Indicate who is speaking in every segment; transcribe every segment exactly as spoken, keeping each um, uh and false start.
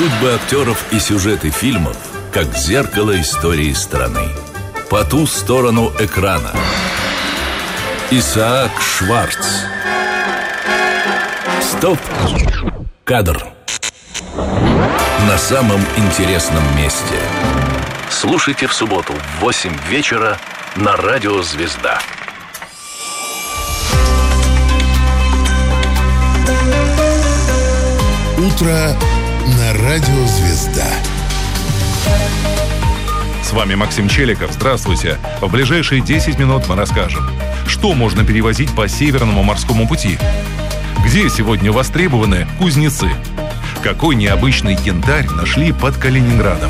Speaker 1: Судьбы актеров и сюжеты фильмов, как зеркало истории страны. По ту сторону экрана. Исаак Шварц. Стоп! Кадр. На самом интересном месте. Слушайте в субботу в восемь вечера на Радио Звезда.
Speaker 2: Утро на Радио Звезда.
Speaker 3: С вами Максим Челиков. Здравствуйте. В ближайшие десять минут мы расскажем, что можно перевозить по Северному морскому пути, где сегодня востребованы кузнецы, какой необычный янтарь нашли под Калининградом.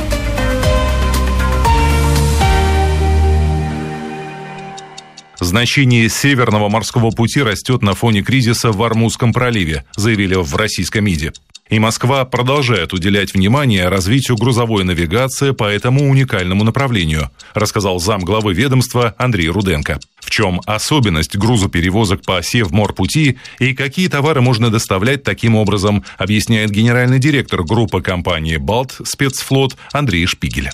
Speaker 3: Значение Северного морского пути растет на фоне кризиса в Ормузском проливе, заявили в российском МИДе. И Москва продолжает уделять внимание развитию грузовой навигации по этому уникальному направлению, рассказал замглавы ведомства Андрей Руденко. В чем особенность грузоперевозок по Севморпути и какие товары можно доставлять таким образом, объясняет генеральный директор группы компании «Балт Спецфлот» Андрей Шпигель.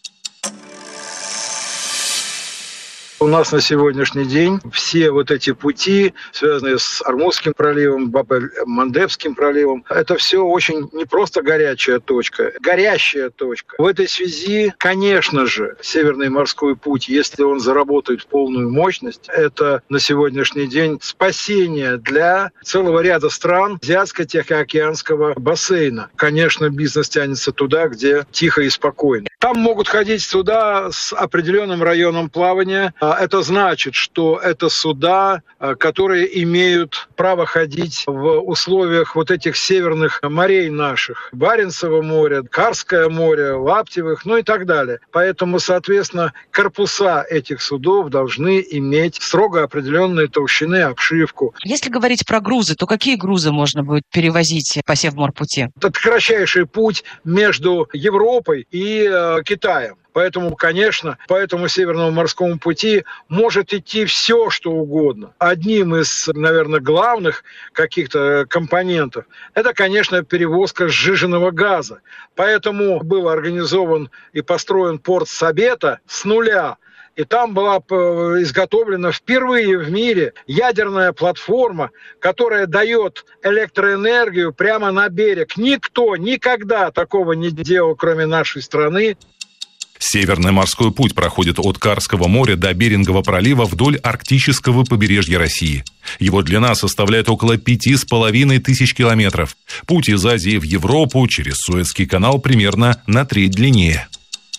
Speaker 4: У нас на сегодняшний день все вот эти пути, связанные с Ормузским проливом, Бабель-Мандебским проливом, это все очень не просто горячая точка, горящая точка. В этой связи, конечно же, Северный морской путь, если он заработает в полную мощность, это на сегодняшний день спасение для целого ряда стран Азиатско-Тихоокеанского бассейна. Конечно, бизнес тянется туда, где тихо и спокойно. Там могут ходить суда с определенным районом плавания. Это значит, что это суда, которые имеют право ходить в условиях вот этих северных морей наших. Баренцево море, Карское море, Лаптевых, ну и так далее. Поэтому, соответственно, корпуса этих судов должны иметь строго определенные толщины, обшивку.
Speaker 5: Если говорить про грузы, то какие грузы можно будет перевозить по Севморпути?
Speaker 4: Это кратчайший путь между Европой и э, Китаем. Поэтому, конечно, по этому Северному морскому пути может идти все, что угодно. Одним из, наверное, главных каких-то компонентов это, конечно, перевозка сжиженного газа. Поэтому был организован и построен порт Сабета с нуля. И там была изготовлена впервые в мире ядерная платформа, которая дает электроэнергию прямо на берег. Никто никогда такого не делал, кроме нашей страны.
Speaker 3: Северный морской путь проходит от Карского моря до Берингового пролива вдоль арктического побережья России. Его длина составляет около пяти с половиной тысяч километров. Путь из Азии в Европу через Суэцкий канал примерно на треть длиннее.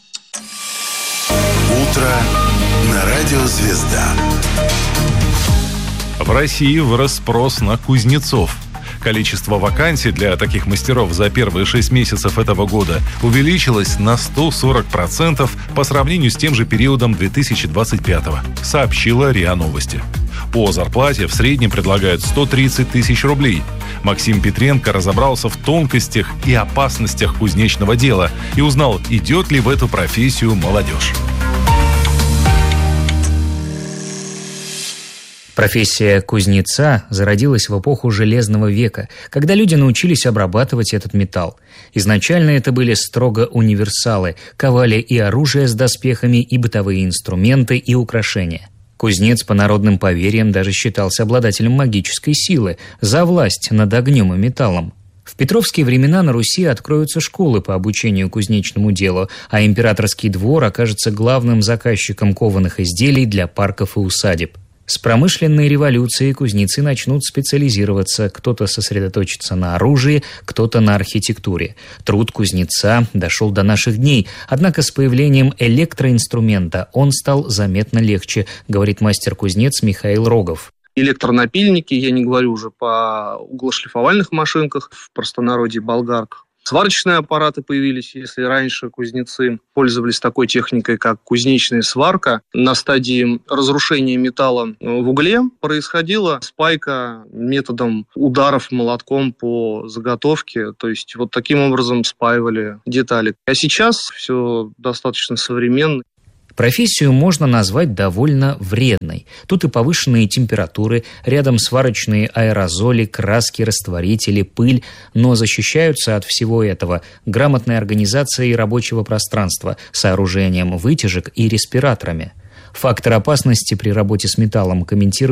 Speaker 2: Утро на Радио Звезда.
Speaker 3: В России вырос спрос на кузнецов. Количество вакансий для таких мастеров за первые шесть месяцев этого года увеличилось на сто сорок процентов по сравнению с тем же периодом две тысячи двадцать пятого, сообщила РИА Новости. По зарплате в среднем предлагают сто тридцать тысяч рублей. Максим Петренко разобрался в тонкостях и опасностях кузнечного дела и узнал, идет ли в эту профессию молодежь.
Speaker 6: Профессия кузнеца зародилась в эпоху Железного века, когда люди научились обрабатывать этот металл. Изначально это были строго универсалы, ковали и оружие с доспехами, и бытовые инструменты, и украшения. Кузнец, по народным поверьям, даже считался обладателем магической силы за власть над огнем и металлом. В петровские времена на Руси откроются школы по обучению кузнечному делу, а императорский двор окажется главным заказчиком кованых изделий для парков и усадеб. С промышленной революцией кузнецы начнут специализироваться, кто-то сосредоточится на оружии, кто-то на архитектуре. Труд кузнеца дошел до наших дней, однако с появлением электроинструмента он стал заметно легче, говорит мастер-кузнец Михаил Рогов.
Speaker 7: Электронапильники, я не говорю уже по углошлифовальных машинках, в простонародье болгарках. Сварочные аппараты появились, если раньше кузнецы пользовались такой техникой, как кузнечная сварка. На стадии разрушения металла в угле происходила спайка методом ударов молотком по заготовке. То есть вот таким образом спаивали детали. А сейчас все достаточно современно.
Speaker 6: Профессию можно назвать довольно вредной. Тут и повышенные температуры, рядом сварочные аэрозоли, краски, растворители, пыль, но защищаются от всего этого грамотной организацией рабочего пространства, сооружением вытяжек и респираторами. Фактор опасности при работе с металлом комментирует